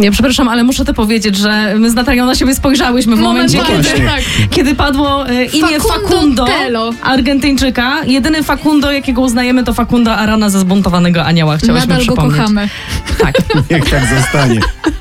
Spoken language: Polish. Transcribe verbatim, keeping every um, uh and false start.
Ja przepraszam, ale muszę to powiedzieć, że my z Natalią na siebie spojrzałyśmy w Moment momencie, bardzo, kiedy, tak. kiedy padło e, imię Facundo Facundo, Telo. Argentyńczyka. Jedyny Facundo, jakiego uznajemy, to Facundo Arana ze Zbuntowanego Anioła. Chciałyśmy Nadal go przypomnieć. kochamy. Tak. Niech tak zostanie.